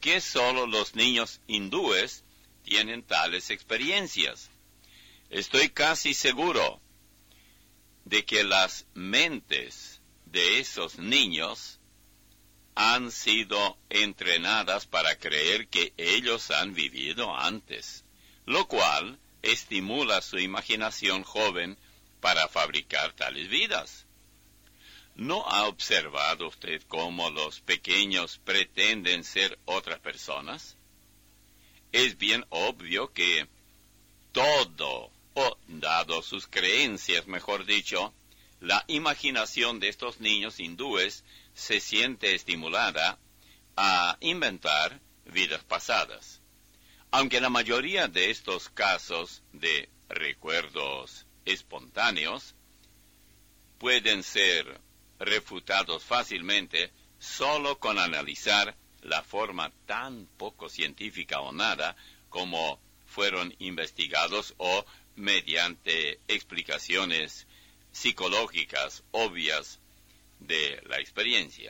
qué solo los niños hindúes tienen tales experiencias? Estoy casi seguro de que las mentes de esos niños han sido entrenadas para creer que ellos han vivido antes, lo cual estimula su imaginación joven para fabricar tales vidas. ¿No ha observado usted cómo los pequeños pretenden ser otras personas? Es bien obvio que todo, o dado sus creencias, mejor dicho, la imaginación de estos niños hindúes se siente estimulada a inventar vidas pasadas. Aunque la mayoría de estos casos de recuerdos espontáneos pueden ser refutados fácilmente solo con analizar la forma tan poco científica o nada como fueron investigados o mediante explicaciones psicológicas obvias de la experiencia.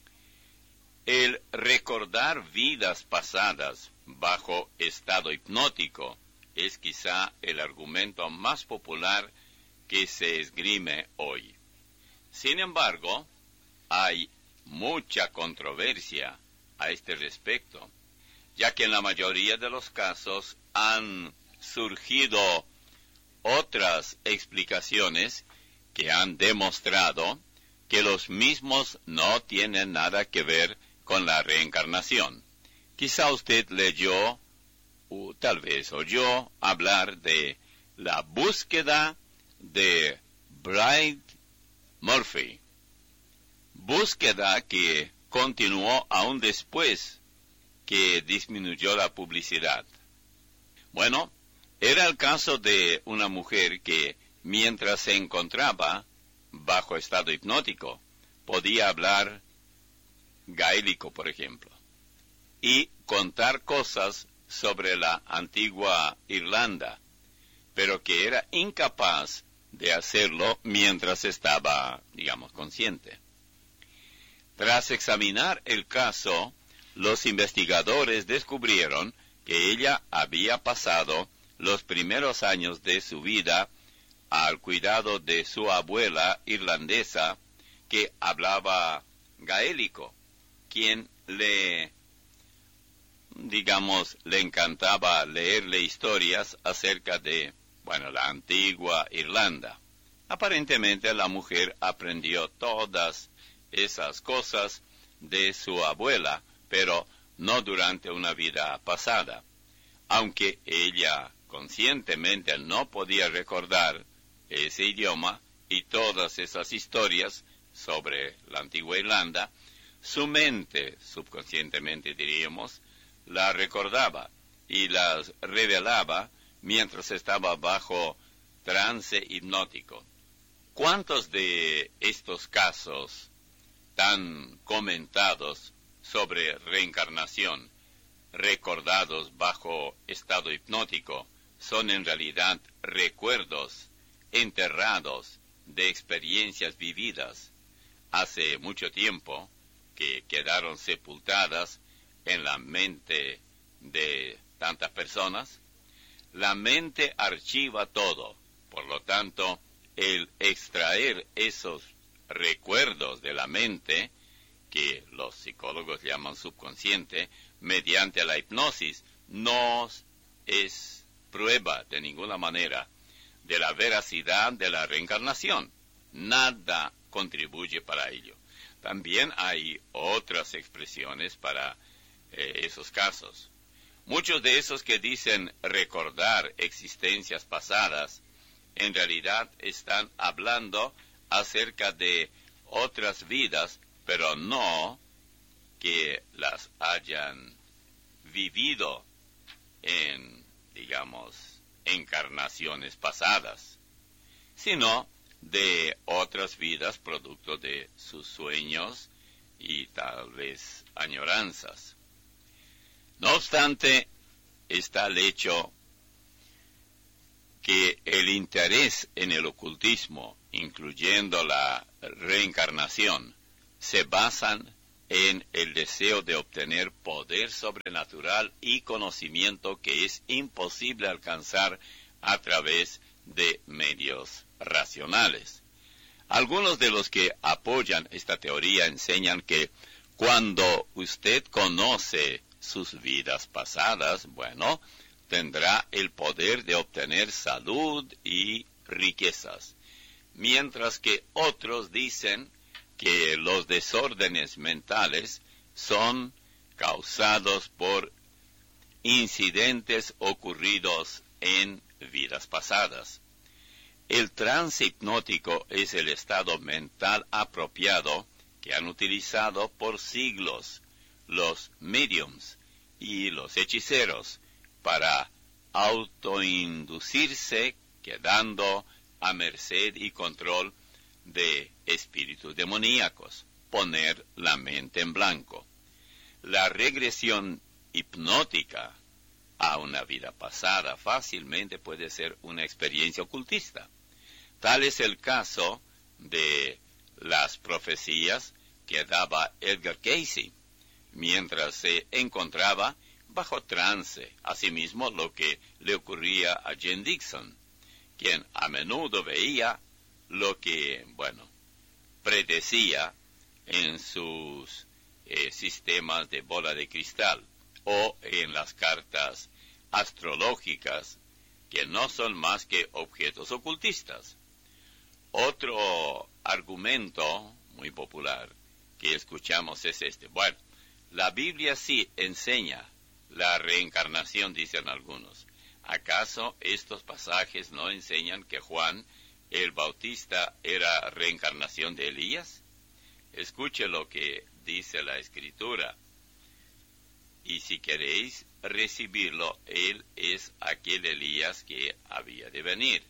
El recordar vidas pasadas bajo estado hipnótico es quizá el argumento más popular que se esgrime hoy. Sin embargo, hay mucha controversia a este respecto, ya que en la mayoría de los casos han surgido otras explicaciones que han demostrado que los mismos no tienen nada que ver con la reencarnación. Quizá usted leyó, o tal vez oyó, hablar de la búsqueda de Brian Murphy. Búsqueda que continuó aún después que disminuyó la publicidad. Bueno, era el caso de una mujer que, mientras se encontraba bajo estado hipnótico, podía hablar gaélico, por ejemplo, y contar cosas sobre la antigua Irlanda, pero que era incapaz de hacerlo mientras estaba, consciente. Tras examinar el caso, los investigadores descubrieron que ella había pasado los primeros años de su vida al cuidado de su abuela irlandesa que hablaba gaélico, quien le encantaba leerle historias acerca de, la antigua Irlanda. Aparentemente la mujer aprendió todas esas cosas de su abuela, pero no durante una vida pasada. Aunque ella conscientemente no podía recordar ese idioma y todas esas historias sobre la antigua Irlanda, su mente, subconscientemente diríamos, la recordaba y las revelaba mientras estaba bajo trance hipnótico. ¿Cuántos de estos casos tan comentados sobre reencarnación, recordados bajo estado hipnótico, son en realidad recuerdos enterrados de experiencias vividas hace mucho tiempo que quedaron sepultadas en la mente de tantas personas? La mente archiva todo, por lo tanto, el extraer esos recuerdos de la mente, que los psicólogos llaman subconsciente, mediante la hipnosis, no es prueba de ninguna manera de la veracidad de la reencarnación. Nada contribuye para ello. También hay otras expresiones para esos casos. Muchos de esos que dicen recordar existencias pasadas, en realidad están hablando acerca de otras vidas, pero no que las hayan vivido en, encarnaciones pasadas, sino de otras vidas producto de sus sueños y tal vez añoranzas. No obstante, está el hecho que el interés en el ocultismo, incluyendo la reencarnación, se basan en el deseo de obtener poder sobrenatural y conocimiento que es imposible alcanzar a través de medios racionales. Algunos de los que apoyan esta teoría enseñan que cuando usted conoce sus vidas pasadas, bueno, tendrá el poder de obtener salud y riquezas, mientras que otros dicen que los desórdenes mentales son causados por incidentes ocurridos en vidas pasadas. El trance hipnótico es el estado mental apropiado que han utilizado por siglos los mediums y los hechiceros para autoinducirse, quedando a merced y control de espíritus demoníacos, poner la mente en blanco. La regresión hipnótica a una vida pasada fácilmente puede ser una experiencia ocultista. Tal es el caso de las profecías que daba Edgar Cayce, mientras se encontraba bajo trance. Asimismo, lo que le ocurría a Jane Dixon, quien a menudo veía lo que, predecía en sus sistemas de bola de cristal o en las cartas astrológicas, que no son más que objetos ocultistas. Otro argumento muy popular que escuchamos es este. La Biblia sí enseña la reencarnación, dicen algunos. ¿Acaso estos pasajes no enseñan que Juan el Bautista era reencarnación de Elías? Escuche lo que dice la Escritura. Y si queréis recibirlo, él es aquel Elías que había de venir.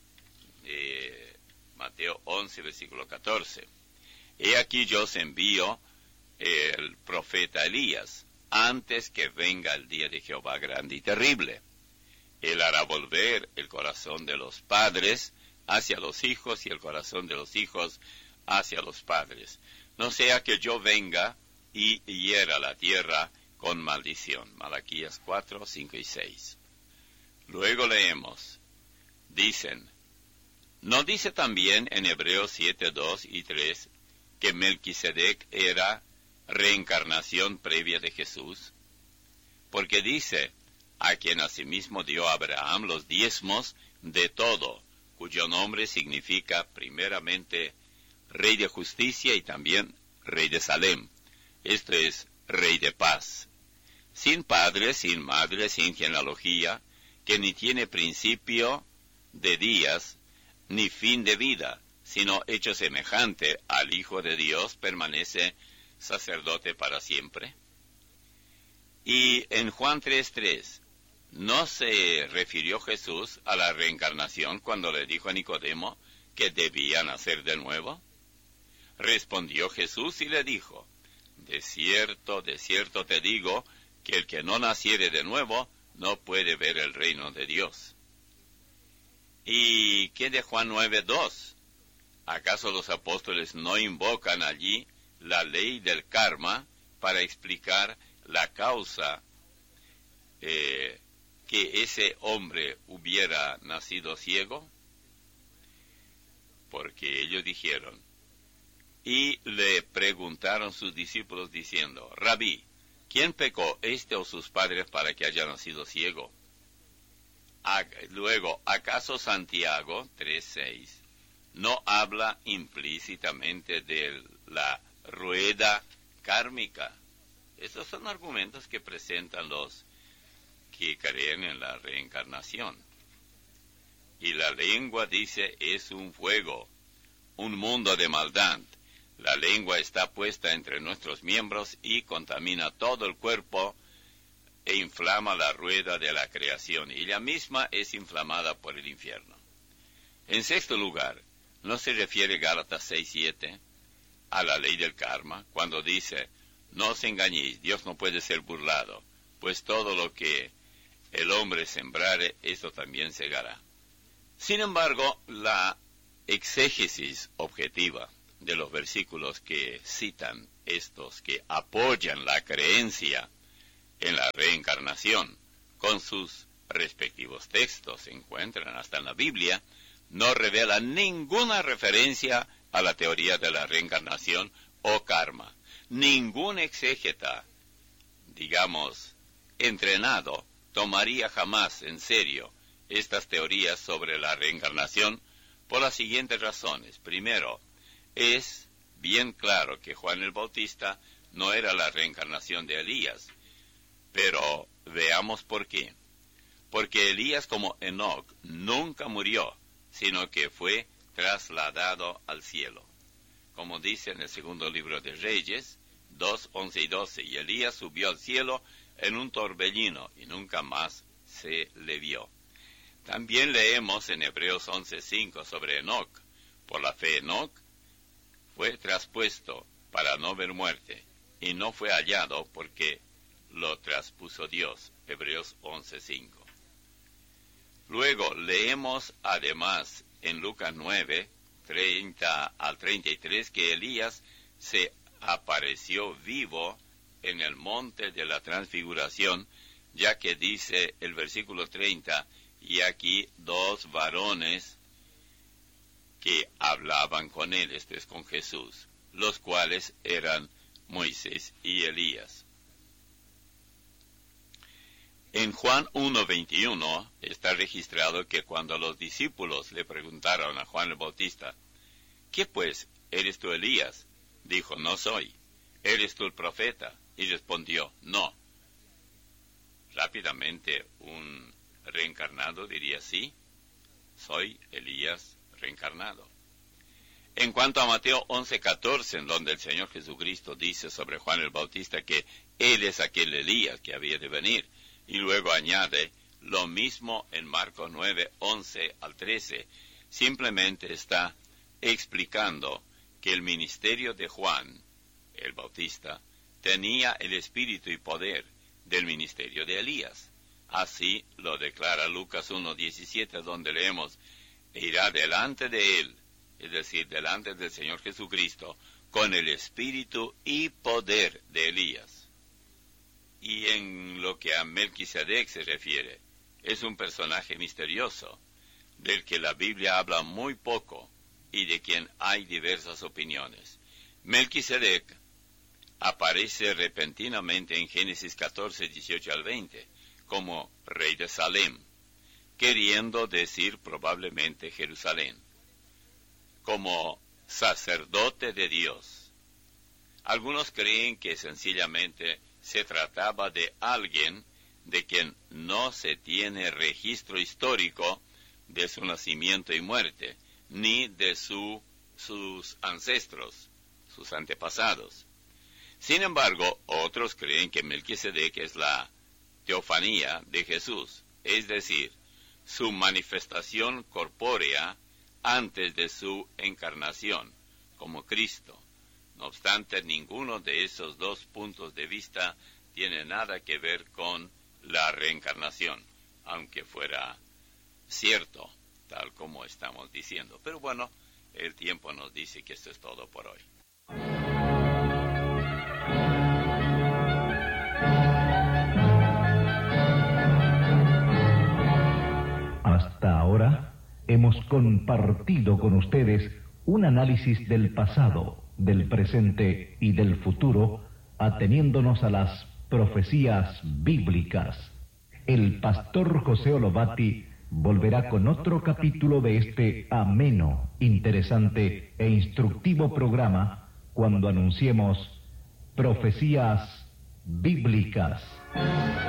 Mateo 11, versículo 14. He aquí yo os envío el profeta Elías, antes que venga el día de Jehová grande y terrible. Él hará volver el corazón de los padres hacia los hijos y el corazón de los hijos hacia los padres. No sea que yo venga y hiera la tierra con maldición. Malaquías 4, 5 y 6. Luego leemos. Dicen, ¿no dice también en Hebreos 7, 2 y 3 que Melquisedec era reencarnación previa de Jesús? Porque dice, a quien asimismo dio Abraham los diezmos de todo, cuyo nombre significa primeramente Rey de Justicia y también Rey de Salem. Esto es Rey de Paz. Sin padre, sin madre, sin genealogía, que ni tiene principio de días, ni fin de vida, sino hecho semejante al Hijo de Dios, permanece sacerdote para siempre. Y en Juan 3:3, ¿no se refirió Jesús a la reencarnación cuando le dijo a Nicodemo que debía nacer de nuevo? Respondió Jesús y le dijo, de cierto te digo, que el que no naciere de nuevo no puede ver el reino de Dios. ¿Y qué de Juan 9:2? ¿Acaso los apóstoles no invocan allí la ley del karma para explicar la causa que ese hombre hubiera nacido ciego? Porque ellos dijeron, y le preguntaron sus discípulos diciendo, Rabí, ¿quién pecó, este o sus padres, para que haya nacido ciego? Luego, ¿acaso Santiago 3:6 no habla implícitamente de la rueda kármica? Estos son argumentos que presentan los que creen en la reencarnación. Y la lengua, dice, es un fuego, un mundo de maldad. La lengua está puesta entre nuestros miembros y contamina todo el cuerpo e inflama la rueda de la creación, y ella misma es inflamada por el infierno. En sexto lugar, ¿no se refiere Gálatas 6:7 a la ley del karma, cuando dice, no os engañéis, Dios no puede ser burlado, pues todo lo que el hombre sembrare, esto también segará? Sin embargo, la exégesis objetiva de los versículos que citan estos que apoyan la creencia en la reencarnación con sus respectivos textos, se encuentran hasta en la Biblia, no revela ninguna referencia a la teoría de la reencarnación o karma. Ningún exégeta, digamos, entrenado, tomaría jamás en serio estas teorías sobre la reencarnación por las siguientes razones. Primero, es bien claro que Juan el Bautista no era la reencarnación de Elías, pero veamos por qué. Porque Elías, como Enoc, nunca murió, sino que fue trasladado al cielo. Como dice en el segundo libro de Reyes, 2, 11 y 12, y Elías subió al cielo en un torbellino y nunca más se le vio. También leemos en Hebreos 11:5 sobre Enoc. Por la fe Enoc fue traspuesto para no ver muerte, y no fue hallado porque lo traspuso Dios. Hebreos 11:5. Luego leemos además en Lucas 9, 30 al 33, que Elías se apareció vivo en el monte de la transfiguración, ya que dice el versículo 30, y aquí 2 varones que hablaban con él, esto es con Jesús, los cuales eran Moisés y Elías. En Juan 1:21 está registrado que cuando los discípulos le preguntaron a Juan el Bautista, ¿qué pues, eres tú Elías? Dijo, no soy. ¿Eres tú el profeta? Y respondió, no. Rápidamente un reencarnado diría, sí, soy Elías reencarnado. En cuanto a Mateo 11:14, en donde el Señor Jesucristo dice sobre Juan el Bautista que él es aquel Elías que había de venir, y luego añade lo mismo en Marcos 9, 11 al 13, simplemente está explicando que el ministerio de Juan el Bautista tenía el espíritu y poder del ministerio de Elías. Así lo declara Lucas 1:17, donde leemos, e irá delante de él, es decir, delante del Señor Jesucristo, con el espíritu y poder de Elías. Y en lo que a Melquisedec se refiere, es un personaje misterioso, del que la Biblia habla muy poco y de quien hay diversas opiniones. Melquisedec aparece repentinamente en Génesis 14, 18 al 20, como rey de Salem, queriendo decir probablemente Jerusalén, como sacerdote de Dios. Algunos creen que sencillamente se trataba de alguien de quien no se tiene registro histórico de su nacimiento y muerte, ni de sus ancestros, sus antepasados. Sin embargo, otros creen que Melquisedec es la teofanía de Jesús, es decir, su manifestación corpórea antes de su encarnación, como Cristo. No obstante, ninguno de esos dos puntos de vista tiene nada que ver con la reencarnación, aunque fuera cierto, tal como estamos diciendo. Pero bueno, el tiempo nos dice que esto es todo por hoy. Hasta ahora hemos compartido con ustedes un análisis del pasado, del presente y del futuro, ateniéndonos a las profecías bíblicas. El pastor José Olobati volverá con otro capítulo de este ameno, interesante e instructivo programa cuando anunciemos Profecías Bíblicas.